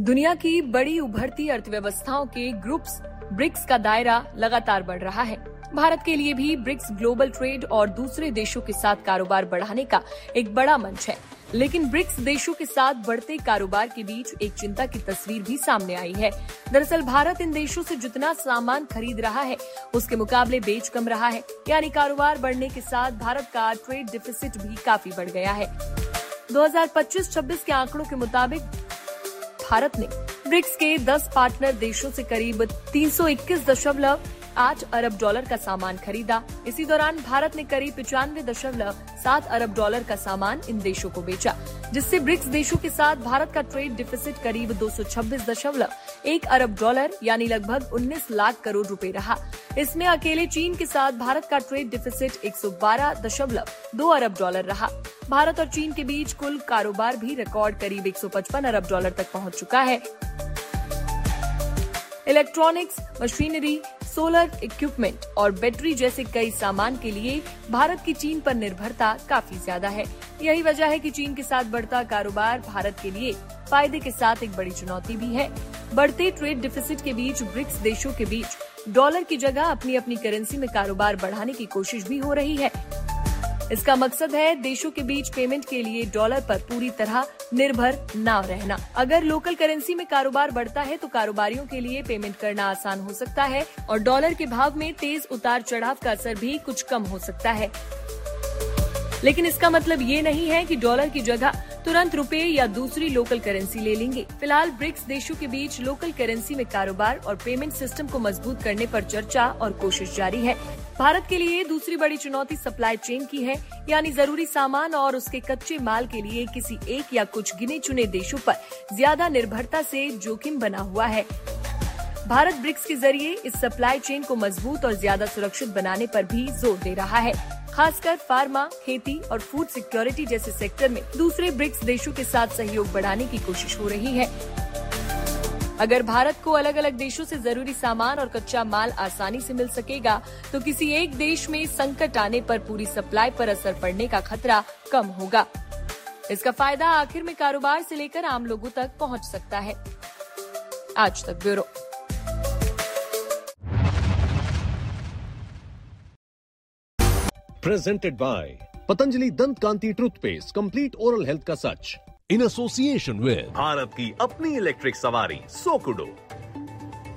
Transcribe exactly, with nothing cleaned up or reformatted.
दुनिया की बड़ी उभरती अर्थव्यवस्थाओं के ग्रुप्स ब्रिक्स का दायरा लगातार बढ़ रहा है। भारत के लिए भी ब्रिक्स ग्लोबल ट्रेड और दूसरे देशों के साथ कारोबार बढ़ाने का एक बड़ा मंच है। लेकिन ब्रिक्स देशों के साथ बढ़ते कारोबार के बीच एक चिंता की तस्वीर भी सामने आई है। दरअसल भारत इन देशों से जितना सामान खरीद रहा है उसके मुकाबले बेच कम रहा है, यानी कारोबार बढ़ने के साथ भारत का ट्रेड डिफिसिट भी काफी बढ़ गया है। दो हज़ार पच्चीस छब्बीस के आंकड़ों के मुताबिक भारत ने ब्रिक्स के दस पार्टनर देशों से करीब तीन सौ इक्कीस दशमलव आठ अरब डॉलर का सामान खरीदा। इसी दौरान भारत ने करीब पिचानवे दशमलव सात अरब डॉलर का सामान इन देशों को बेचा, जिससे ब्रिक्स देशों के साथ भारत का ट्रेड डिफिसिट करीब दो सौ छब्बीस दशमलव एक अरब डॉलर यानी लगभग उन्नीस लाख करोड़ रुपए रहा। इसमें अकेले चीन के साथ भारत का ट्रेड डिफिसिट एक सौ बारह दशमलव दो अरब डॉलर रहा। भारत और चीन के बीच कुल कारोबार भी रिकॉर्ड करीब एक सौ पचपन अरब डॉलर तक पहुंच चुका है। इलेक्ट्रॉनिक्स, मशीनरी, सोलर इक्विपमेंट और बैटरी जैसे कई सामान के लिए भारत की चीन पर निर्भरता काफी ज्यादा है। यही वजह है कि चीन के साथ बढ़ता कारोबार भारत के लिए फायदे के साथ एक बड़ी चुनौती भी है। बढ़ते ट्रेड डिफिसिट के बीच ब्रिक्स देशों के बीच डॉलर की जगह अपनी अपनी करेंसी में कारोबार बढ़ाने की कोशिश भी हो रही है। इसका मकसद है देशों के बीच पेमेंट के लिए डॉलर पर पूरी तरह निर्भर न रहना। अगर लोकल करेंसी में कारोबार बढ़ता है तो कारोबारियों के लिए पेमेंट करना आसान हो सकता है और डॉलर के भाव में तेज उतार चढ़ाव का असर भी कुछ कम हो सकता है। लेकिन इसका मतलब ये नहीं है कि डॉलर की जगह तुरंत रुपए या दूसरी लोकल करेंसी ले लेंगे। फिलहाल ब्रिक्स देशों के बीच लोकल करेंसी में कारोबार और पेमेंट सिस्टम को मजबूत करने पर चर्चा और कोशिश जारी है। भारत के लिए दूसरी बड़ी चुनौती सप्लाई चेन की है, यानी जरूरी सामान और उसके कच्चे माल के लिए किसी एक या कुछ गिने चुने देशों पर ज्यादा निर्भरता से जोखिम बना हुआ है। भारत ब्रिक्स के जरिए इस सप्लाई चेन को मजबूत और ज्यादा सुरक्षित बनाने पर भी जोर दे रहा है। खासकर फार्मा, खेती और फूड सिक्योरिटी जैसे सेक्टर में दूसरे ब्रिक्स देशों के साथ सहयोग बढ़ाने की कोशिश हो रही है। अगर भारत को अलग अलग देशों से जरूरी सामान और कच्चा माल आसानी से मिल सकेगा तो किसी एक देश में संकट आने पर पूरी सप्लाई पर असर पड़ने का खतरा कम होगा। इसका फायदा आखिर में कारोबार से लेकर आम लोगों तक पहुंच सकता है। आज तक bureau. Presented by Patanjali Dant Kanti Toothpaste, Complete Oral Health का सच, in association with भारत की अपनी इलेक्ट्रिक सवारी सोकुडो।